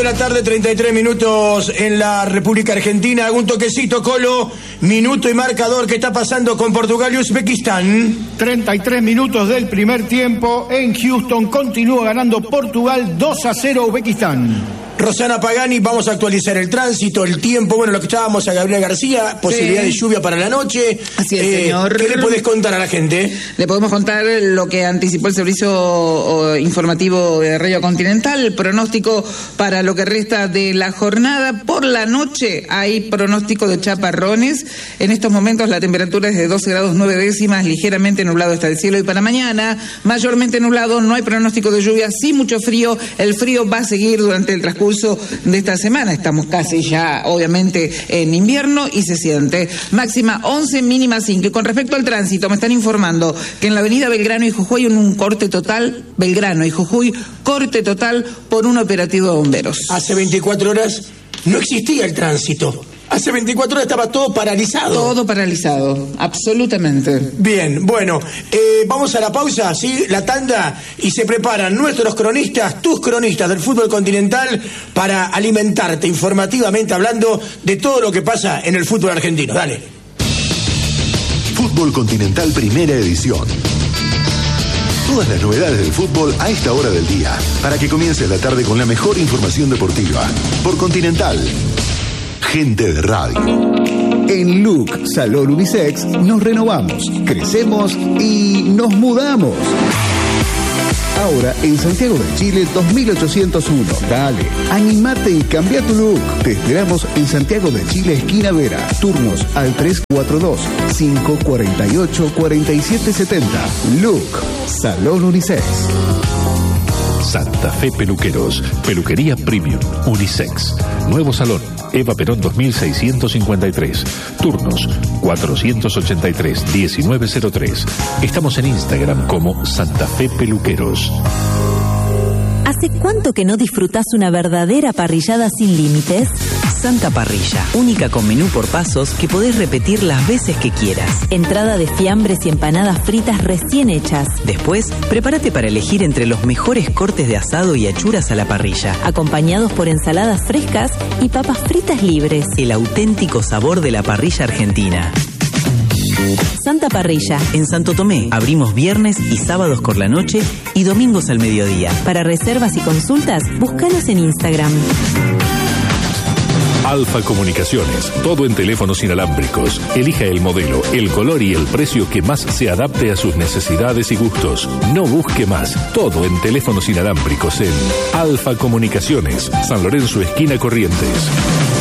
de la tarde, 33 minutos en la República Argentina. Hago un toquecito, Colo, minuto y marcador. ¿Qué está pasando con Portugal y Uzbekistán? 33 minutos del primer tiempo. En Houston continúa ganando Portugal 2-0 Uzbekistán. Rosana Pagani, vamos a actualizar el tránsito, el tiempo. Bueno, lo que estábamos a Gabriel García, posibilidad de lluvia para la noche. Así es, señor. ¿Qué le podés contar a la gente? Le podemos contar lo que anticipó el servicio informativo de Radio Continental. Pronóstico para lo que resta de la jornada. Por la noche hay pronóstico de chaparrones. En estos momentos la temperatura es de 12 grados 9 décimas, ligeramente nublado está el cielo. Y para mañana, mayormente nublado, no hay pronóstico de lluvia, sí mucho frío. El frío va a seguir durante el transcurso de esta semana. Estamos casi ya, obviamente, en invierno y se siente. Máxima 11, mínima 5. Y con respecto al tránsito, me están informando que en la avenida Belgrano y Jujuy hay un corte total, Belgrano y Jujuy, corte total por un operativo de bomberos. Hace 24 horas no existía el tránsito. Hace 24 horas estaba todo paralizado. Todo paralizado, absolutamente. Bien, bueno, vamos a la pausa, ¿sí? La tanda, y se preparan nuestros cronistas, tus cronistas del fútbol continental, para alimentarte informativamente hablando de todo lo que pasa en el fútbol argentino. Dale. Fútbol Continental, primera edición. Todas las novedades del fútbol a esta hora del día, para que comience la tarde con la mejor información deportiva. Por Continental. Gente de radio. En Look Salón Unisex nos renovamos, crecemos y nos mudamos. Ahora en Santiago de Chile 2801. Dale, animate y cambia tu look. Te esperamos en Santiago de Chile, esquina Vera. Turnos al 342-548-4770. Look Salón Unisex. Santa Fe Peluqueros, peluquería premium, unisex. Nuevo salón, Eva Perón 2653. Turnos 483-1903. Estamos en Instagram como Santa Fe Peluqueros. ¿Hace cuánto que no disfrutás una verdadera parrillada sin límites? Santa Parrilla, única con menú por pasos que podés repetir las veces que quieras. Entrada de fiambres y empanadas fritas recién hechas. Después, prepárate para elegir entre los mejores cortes de asado y achuras a la parrilla, acompañados por ensaladas frescas y papas fritas libres. El auténtico sabor de la parrilla argentina. Santa Parrilla. En Santo Tomé, abrimos viernes y sábados por la noche y domingos al mediodía. Para reservas y consultas, búscanos en Instagram. Alfa Comunicaciones, todo en teléfonos inalámbricos. Elija el modelo, el color y el precio que más se adapte a sus necesidades y gustos. No busque más, todo en teléfonos inalámbricos en Alfa Comunicaciones, San Lorenzo, esquina Corrientes.